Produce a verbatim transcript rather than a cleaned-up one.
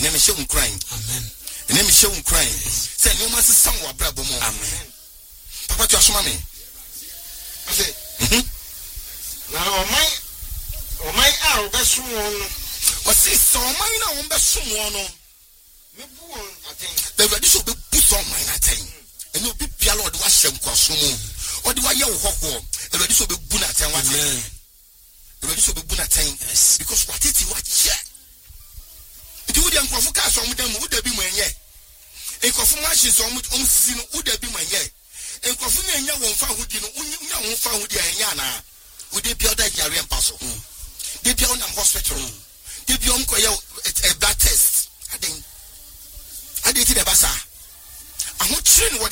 name is Shun crying. Amen. The name is Shun crying. Say, no matter some wa brabo mo. Amen. Papa, to asoma me. I say, mhm. Now, my, oh my, I'll be soon. Or say, so my now, I'm be soon. Me born, I think. The ready should be put on my thing. And you'll be piano or the washing consume. Or the way you walk, the ready should be bunat and what time. The ready should be bunat time. Because what it is, what yet. It would be unconfocus on them, would there be my yet? A confirmation is almost almost seen, would there be my yet? And confirmation, you won't find who you won't find with the Yana. Would they be other Yarian Paso? They be on a hospital. They be on a blood test. I think. I did it, Bassa. I'm not sure what.